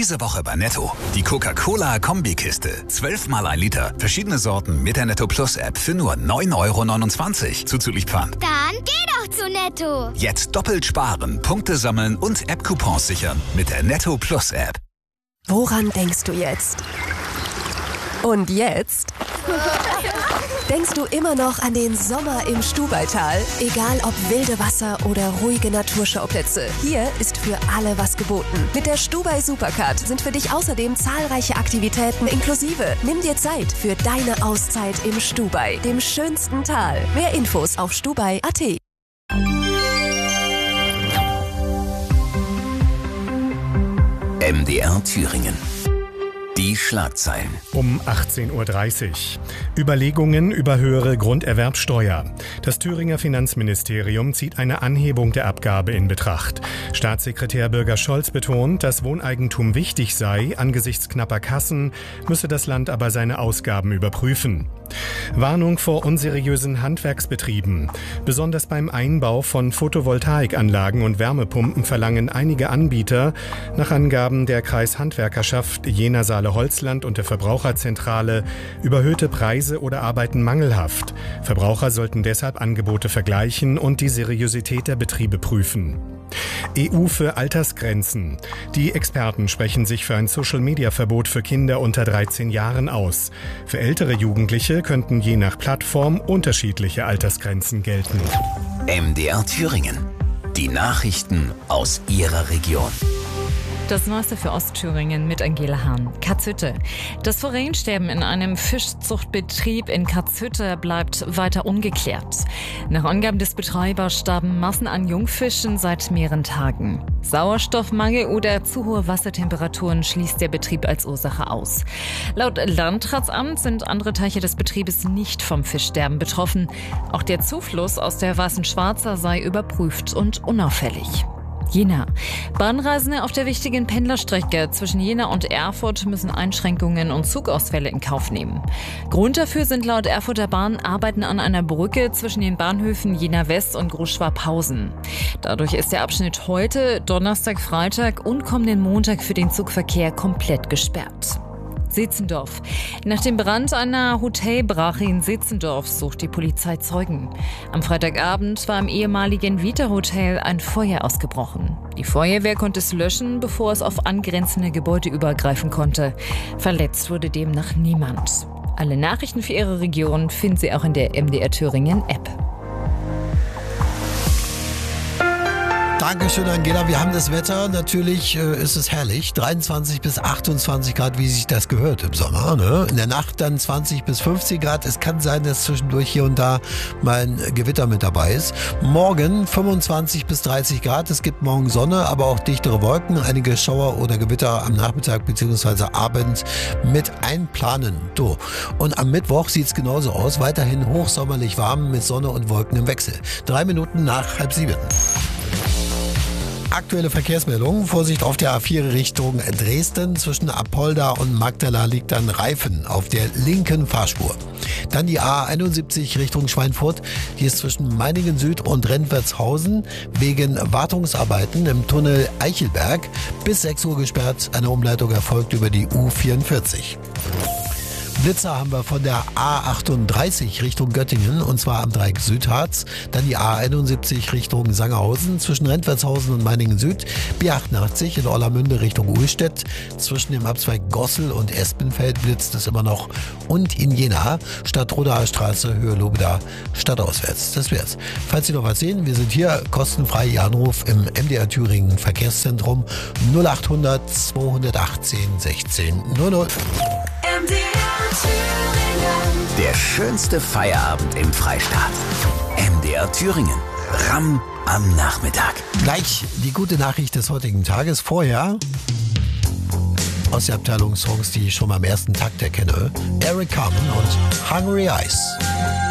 Diese Woche bei Netto. Die Coca-Cola-Kombikiste. 12 mal 1 Liter. Verschiedene Sorten mit der Netto Plus App für nur 9,29 € zuzüglich Pfand. Dann geh doch zu Netto. Jetzt doppelt sparen, Punkte sammeln und App-Coupons sichern mit der Netto Plus App. Woran denkst du jetzt? Und jetzt? Denkst du immer noch an den Sommer im Stubaital? Egal ob wilde Wasser oder ruhige Naturschauplätze, hier ist für alle was geboten. Mit der Stubai Supercard sind für dich außerdem zahlreiche Aktivitäten inklusive. Nimm dir Zeit für deine Auszeit im Stubai, dem schönsten Tal. Mehr Infos auf stubai.at. MDR Thüringen. Die Schlagzeilen. Um 18:30 Uhr. Überlegungen über höhere Grunderwerbsteuer. Das Thüringer Finanzministerium zieht eine Anhebung der Abgabe in Betracht. Staatssekretär Bürger Scholz betont, dass Wohneigentum wichtig sei. Angesichts knapper Kassen müsse das Land aber seine Ausgaben überprüfen. Warnung vor unseriösen Handwerksbetrieben. Besonders beim Einbau von Photovoltaikanlagen und Wärmepumpen verlangen einige Anbieter, nach Angaben der Kreishandwerkerschaft Jena-Saale-Holzland und der Verbraucherzentrale, überhöhte Preise oder arbeiten mangelhaft. Verbraucher sollten deshalb Angebote vergleichen und die Seriosität der Betriebe prüfen. EU für Altersgrenzen. Die Experten sprechen sich für ein Social-Media-Verbot für Kinder unter 13 Jahren aus. Für ältere Jugendliche könnten je nach Plattform unterschiedliche Altersgrenzen gelten. MDR Thüringen. Die Nachrichten aus Ihrer Region. Das Neueste für Ostthüringen mit Angela Hahn. Katzhütte. Das Forellensterben in einem Fischzuchtbetrieb in Katzhütte bleibt weiter ungeklärt. Nach Angaben des Betreibers starben Massen an Jungfischen seit mehreren Tagen. Sauerstoffmangel oder zu hohe Wassertemperaturen schließt der Betrieb als Ursache aus. Laut Landratsamt sind andere Teile des Betriebes nicht vom Fischsterben betroffen. Auch der Zufluss aus der Weißen Schwarzer sei überprüft und unauffällig. Jena. Bahnreisende auf der wichtigen Pendlerstrecke zwischen Jena und Erfurt müssen Einschränkungen und Zugausfälle in Kauf nehmen. Grund dafür sind laut Erfurter Bahn Arbeiten an einer Brücke zwischen den Bahnhöfen Jena West und Groß-Schwabhausen. Dadurch ist der Abschnitt heute, Donnerstag, Freitag und kommenden Montag für den Zugverkehr komplett gesperrt. Setzendorf. Nach dem Brand einer Hotelbrache in Setzendorf sucht die Polizei Zeugen. Am Freitagabend war im ehemaligen Vita-Hotel ein Feuer ausgebrochen. Die Feuerwehr konnte es löschen, bevor es auf angrenzende Gebäude übergreifen konnte. Verletzt wurde demnach niemand. Alle Nachrichten für Ihre Region finden Sie auch in der MDR Thüringen App. Dankeschön, Angela. Wir haben das Wetter. Natürlich ist es herrlich. 23 bis 28 Grad, wie sich das gehört im Sommer. Ne? In der Nacht dann 20 bis 50 Grad. Es kann sein, dass zwischendurch hier und da mal ein Gewitter mit dabei ist. Morgen 25 bis 30 Grad. Es gibt morgen Sonne, aber auch dichtere Wolken. Einige Schauer oder Gewitter am Nachmittag bzw. Abend mit einplanen. So. Und am Mittwoch sieht es genauso aus. Weiterhin hochsommerlich warm mit Sonne und Wolken im Wechsel. 3 Minuten nach 6:30. Aktuelle Verkehrsmeldungen. Vorsicht auf der A4 Richtung Dresden. Zwischen Apolda und Magdala liegt ein Reifen auf der linken Fahrspur. Dann die A71 Richtung Schweinfurt. Die ist zwischen Meiningen Süd und Rentwertshausen wegen Wartungsarbeiten im Tunnel Eichelberg bis 6 Uhr gesperrt. Eine Umleitung erfolgt über die U44. Blitzer haben wir von der A38 Richtung Göttingen, und zwar am Dreieck Südharz. Dann die A71 Richtung Sangerhausen zwischen Rentwertshausen und Meiningen Süd. B88 in Orlamünde Richtung Uhlstedt. Zwischen dem Abzweig Gossel und Espenfeld blitzt es immer noch. Und in Jena, Stadtrodaer Straße, Höhe Lobeda, stadtauswärts. Das wär's. Falls Sie noch was sehen, wir sind hier, kostenfrei Ihr Anruf im MDR Thüringen Verkehrszentrum 0800 218 16 00. Der schönste Feierabend im Freistaat. MDR Thüringen. Ramm am Nachmittag. Gleich die gute Nachricht des heutigen Tages. Vorher aus der Abteilung Songs, die ich schon mal am ersten Tag kenne. Eric Carmen und Hungry Eyes.